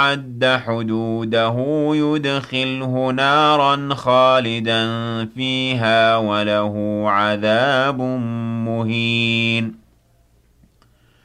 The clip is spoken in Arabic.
يتعد حدوده يدخله نارا خالدا فيها وله عذاب مهين.